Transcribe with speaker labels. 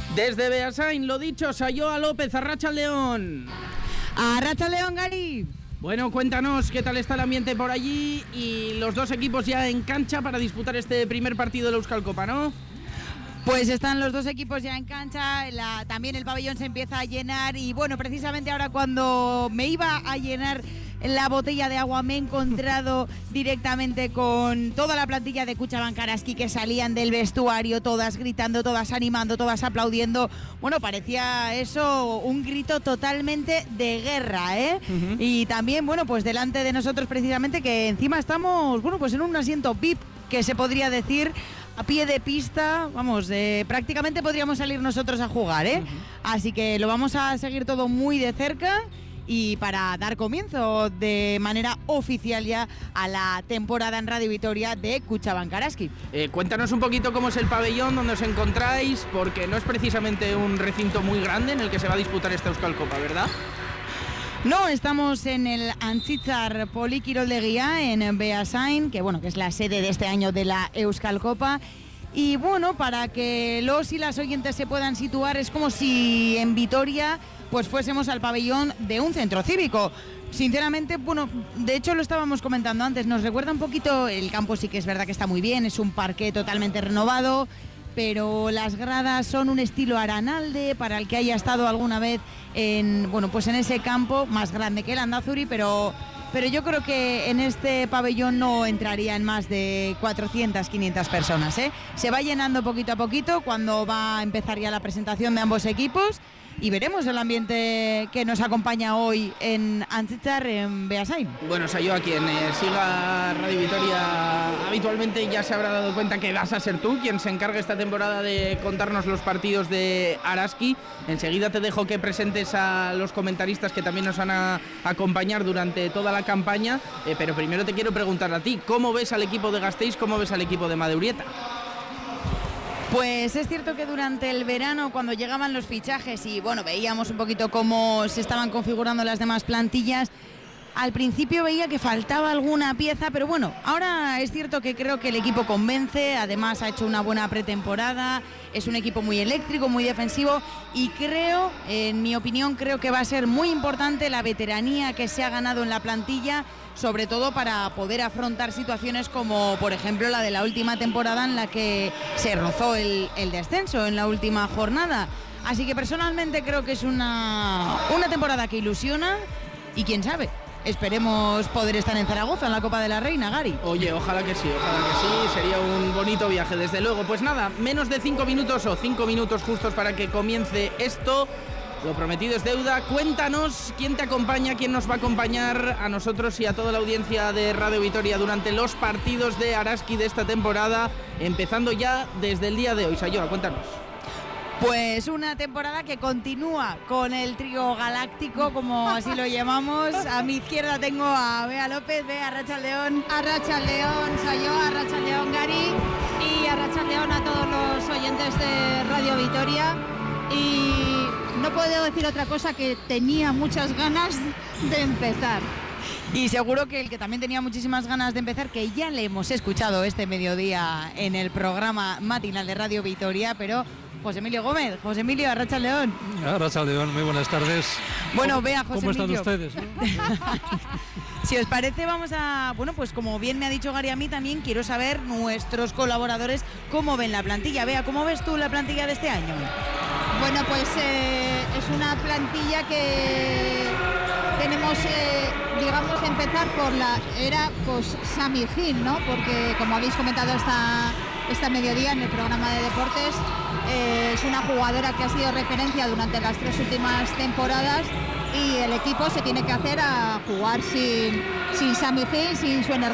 Speaker 1: Desde Beasain, lo dicho, Sayoa López, Arratsaldeon.
Speaker 2: Arratsaldeon, Gary.
Speaker 1: Bueno, cuéntanos qué tal está el ambiente por allí y los dos equipos ya en cancha para disputar este primer partido de la Euskal Copa, ¿no?
Speaker 2: Pues están los dos equipos ya en cancha, también el pabellón se empieza a llenar y bueno, precisamente ahora cuando me iba a llenar la botella de agua me he encontrado directamente con toda la plantilla de Kutxabank Araski que salían del vestuario, todas gritando, todas animando, todas aplaudiendo. Bueno, parecía eso un grito totalmente de guerra, ¿eh? Uh-huh. Y también, bueno, pues delante de nosotros precisamente que encima estamos, bueno, pues en un asiento VIP que se podría decir a pie de pista, vamos, prácticamente podríamos salir nosotros a jugar, ¿eh? Uh-huh. Así que lo vamos a seguir todo muy de cerca y para dar comienzo de manera oficial ya a la temporada en Radio Vitoria de Kutxabank Araski.
Speaker 1: Cuéntanos un poquito cómo es el pabellón, dónde os encontráis, porque no es precisamente un recinto muy grande en el que se va a disputar esta Euskal Copa, ¿verdad?
Speaker 2: No, estamos en el Antzitzar Polikiroldegia en Beasain, que bueno, que es la sede de este año de la Euskal Copa. Y bueno, para que los y las oyentes se puedan situar, es como si en Vitoria pues fuésemos al pabellón de un centro cívico. Sinceramente, bueno, de hecho lo estábamos comentando antes, nos recuerda un poquito, el campo sí que es verdad que está muy bien, es un parqué totalmente renovado, pero las gradas son un estilo Aranalde, para el que haya estado alguna vez en, bueno, pues en ese campo, más grande que el Andazuri, pero yo creo que en este pabellón no entrarían más de 400, 500 personas, ¿eh? Se va llenando poquito a poquito cuando va a empezar ya la presentación de ambos equipos y veremos el ambiente que nos acompaña hoy en Antzitzar, en Beasain.
Speaker 1: Bueno, Sayoa, quien siga Radio Vitoria habitualmente ya se habrá dado cuenta que vas a ser tú quien se encargue esta temporada de contarnos los partidos de Araski. Enseguida te dejo que presentes a los comentaristas que también nos van a acompañar durante toda la campaña, pero primero te quiero preguntar a ti, ¿cómo ves al equipo de Gasteiz, cómo ves al equipo de Madeurieta?
Speaker 2: Pues es cierto que durante el verano, cuando llegaban los fichajes y bueno, veíamos un poquito cómo se estaban configurando las demás plantillas, al principio veía que faltaba alguna pieza, pero bueno, ahora es cierto que creo que el equipo convence, además ha hecho una buena pretemporada, es un equipo muy eléctrico, muy defensivo y creo, en mi opinión, creo que va a ser muy importante la veteranía que se ha ganado en la plantilla, sobre todo para poder afrontar situaciones como, por ejemplo, la de la última temporada en la que se rozó el descenso en la última jornada. Así que personalmente creo que es una temporada que ilusiona y quién sabe, esperemos poder estar en Zaragoza en la Copa de la Reina, Gary.
Speaker 1: Oye, ojalá que sí, sería un bonito viaje, desde luego. Pues nada, menos de 5 minutos o 5 minutos justos para que comience esto. Lo prometido es deuda. Cuéntanos quién te acompaña, quién nos va a acompañar a nosotros y a toda la audiencia de Radio Vitoria durante los partidos de Araski de esta temporada, empezando ya desde el día de hoy. Sayoa, cuéntanos.
Speaker 2: Pues una temporada que continúa con el trío galáctico, como así lo llamamos. A mi izquierda tengo a Bea López. Bea, Arratsaldeon.
Speaker 3: Arratsaldeon, Sayoa, Arratsaldeon, Gary, y Arratsaldeon a todos los oyentes de Radio Vitoria. Y no puedo decir otra cosa que tenía muchas ganas de empezar.
Speaker 2: Y seguro que el que también tenía muchísimas ganas de empezar, que ya le hemos escuchado este mediodía en el programa matinal de Radio Vitoria, pero José Emilio Gómez. José Emilio, Arratsaldeon.
Speaker 4: Arratsaldeon, muy buenas tardes.
Speaker 2: Bueno, vea, José
Speaker 4: ¿Cómo
Speaker 2: Emilio.
Speaker 4: están ustedes?
Speaker 2: Si os parece, vamos a... Bueno, pues como bien me ha dicho Gary, a mí también quiero saber nuestros colaboradores cómo ven la plantilla. Vea, ¿cómo ves tú la plantilla de este año?
Speaker 3: Bueno, pues es una plantilla que tenemos, digamos, empezar por la era post-Sami Gil, ¿no? Porque, como habéis comentado esta mediodía en el programa de deportes, es una jugadora que ha sido referencia durante las 3 últimas temporadas y el equipo se tiene que hacer a jugar sin Sami Gil, sin su energía.